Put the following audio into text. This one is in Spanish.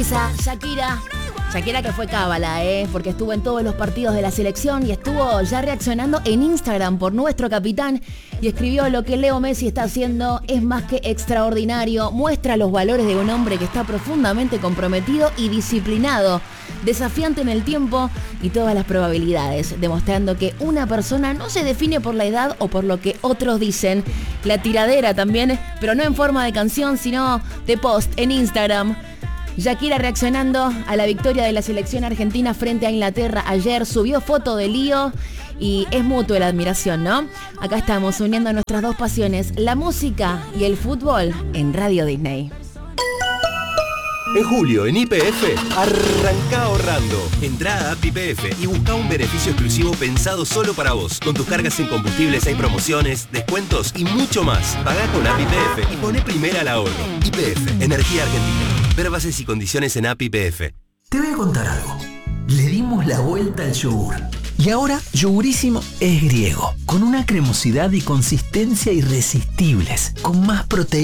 esa Shakira. Shakira que fue cábala, porque estuvo en todos los partidos de la selección y estuvo ya reaccionando en Instagram por nuestro capitán y escribió: lo que Leo Messi está haciendo es más que extraordinario, muestra los valores de un hombre que está profundamente comprometido y disciplinado, desafiante en el tiempo y todas las probabilidades, demostrando que una persona no se define por la edad o por lo que otros dicen. La tiradera también, pero no en forma de canción, sino de post en Instagram. Shakira reaccionando a la victoria de la selección argentina frente a Inglaterra ayer, subió foto de Lío y es mutua la admiración, ¿no? Acá estamos uniendo nuestras dos pasiones, la música y el fútbol, en Radio Disney. En julio, en YPF, arranca ahorrando. Entrá a App YPF y busca un beneficio exclusivo pensado solo para vos. Con tus cargas en combustibles hay promociones, descuentos y mucho más. Pagá con App YPF y poné primera al ahorro. YPF, Energía Argentina. Ver bases y condiciones en App YPF. Te voy a contar algo. Le dimos la vuelta al yogur. Y ahora, Yogurísimo es griego. Con una cremosidad y consistencia irresistibles. Con más proteína